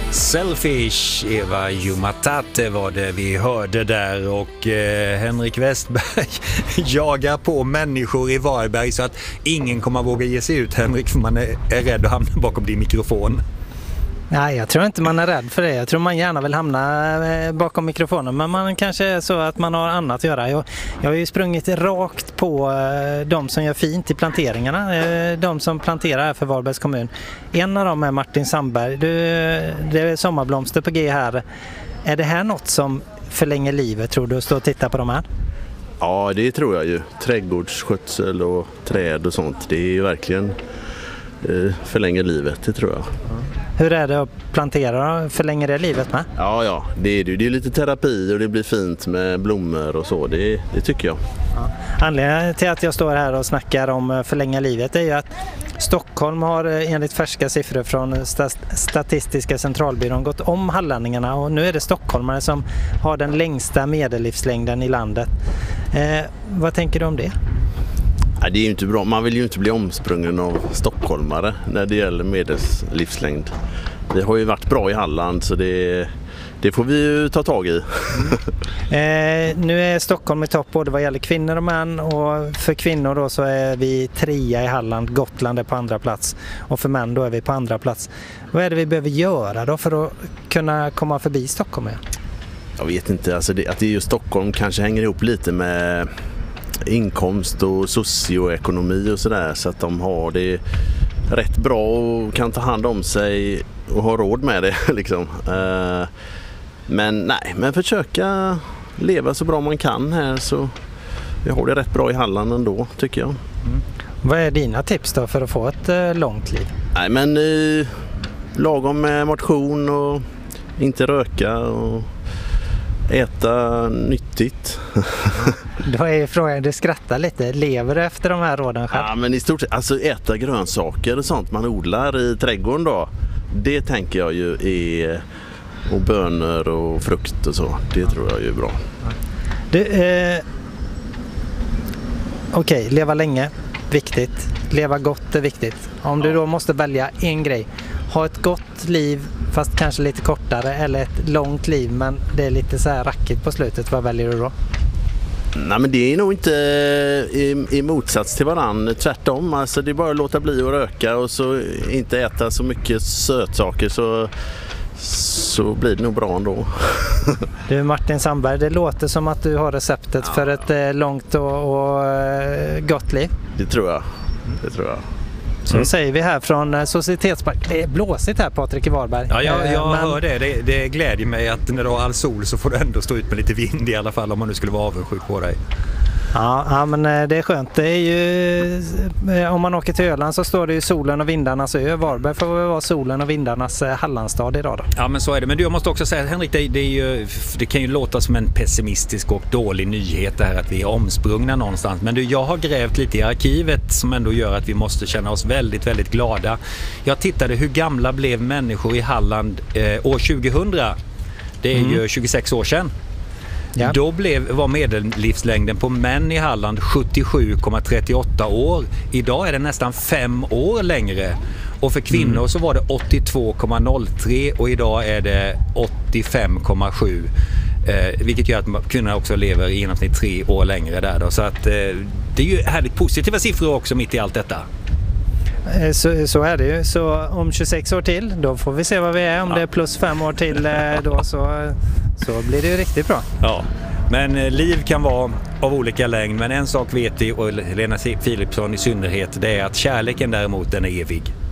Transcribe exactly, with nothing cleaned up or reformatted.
Selfish, Eva Jumatate var det vi hörde där, och eh, Henrik Westberg jagar på människor i Varberg så att ingen kommer våga ge sig ut, Henrik, för man är, är rädd att hamna bakom din mikrofon. Nej, jag tror inte man är rädd för det. Jag tror man gärna vill hamna bakom mikrofonen, men man kanske är så att man har annat att göra. Jag, jag har ju sprungit rakt på de som gör fint i planteringarna, de som planterar här för Varbergs kommun. En av dem är Martin Sandberg. Du, det är sommarblomster på G här. Är det här något som förlänger livet, tror du, att stå och titta på de här? Ja, det tror jag ju. Trädgårdsskötsel och träd och sånt, det är ju verkligen eh, förlänger livet, det tror jag. Hur är det att plantera? Förlänger det livet med? Ja, ja, det är det. Det är lite terapi och det blir fint med blommor och så. Det, det tycker jag. Ja. Anledningen till att jag står här och snackar om förlänga livet är ju att Stockholm har enligt färska siffror från Statistiska centralbyrån gått om hallänningarna, och nu är det stockholmare som har den längsta medellivslängden i landet. Eh, vad tänker du om det? Ja, det är ju inte bra. Man vill ju inte bli omsprungen av stockholmare när det gäller medellivslängd. Vi har ju varit bra i Halland, så det, det får vi ju ta tag i. eh, nu är Stockholm i topp både vad gäller kvinnor och män, och för kvinnor då så är vi trea i Halland, Gotland är på andra plats, och för män då är vi på andra plats. Vad är det vi behöver göra då för att kunna komma förbi Stockholm igen? Jag vet inte, alltså det, att det är ju Stockholm kanske hänger ihop lite med inkomst och socioekonomi och sådär, så att de har det rätt bra och kan ta hand om sig och ha råd med det liksom. Men nej, men försöka leva så bra man kan här, så vi har det rätt bra i Halland ändå, tycker jag. Mm. Vad är dina tips då för att få ett eh, långt liv? Nej, men eh, lagom med motion och inte röka och äta nyttigt. Då är frågan, du skrattar lite. Lever du efter de här råden själv? Ja, men i stort sett, alltså äta grönsaker och sånt man odlar i trädgården då. Det tänker jag ju är, och bönor och frukt och så. Det tror jag är bra. Du, eh, okej, okay, leva länge, viktigt. Leva gott är viktigt. Om du då måste välja en grej. Ha ett gott liv fast kanske lite kortare, eller ett långt liv men det är lite så här rackigt på slutet. Vad väljer du då? Nej, men det är nog inte i, i motsats till varann. Tvärtom, alltså det är bara att låta bli att röka och så inte äta så mycket sötsaker, så, så blir det nog bra ändå. Du Martin Sandberg, det låter som att du har receptet ja. för ett eh, långt och, och eh, gott liv. Det tror jag, det tror jag. Så mm. säger vi här från Societetspark. Det är blåsigt här, Patrik, i Varberg. Ja, jag, jag Men... hör det. det. Det glädjer mig att när du har all sol så får du ändå stå ut med lite vind i alla fall, om man nu skulle vara avundsjuk på dig. Ja, ja, men det är skönt. Det är ju, om man åker till Öland så står det ju solen och vindarnas ö. Varberg får vara solen och vindarnas Hallandstad idag då. Ja, men så är det. Men du, jag måste också säga, Henrik, det, det, är ju, det kan ju låta som en pessimistisk och dålig nyhet det här att vi är omsprungna någonstans. Men du, jag har grävt lite i arkivet som ändå gör att vi måste känna oss väldigt, väldigt glada. Jag tittade hur gamla blev människor i Halland eh, år tjugohundra. Det är mm. ju tjugosex år sedan. Ja. Då blev, var medellivslängden på män i Halland sjuttiosju komma trettioåtta år. Idag är det nästan fem år längre. Och för kvinnor mm. så var det åttiotvå komma noll tre och idag är det åttiofem komma sju. Eh, vilket gör att kvinnor också lever i genomsnitt tre år längre där då. Så att eh, det är ju härligt positiva siffror också mitt i allt detta. Så, så är det ju. Så om tjugosex år till, då får vi se vad vi är. Om ja. det är plus fem år till då, så, så blir det ju riktigt bra. Ja, men eh, liv kan vara av olika längd. Men en sak vet vi, och Lena Philipsson i synnerhet, det är att kärleken däremot den är evig.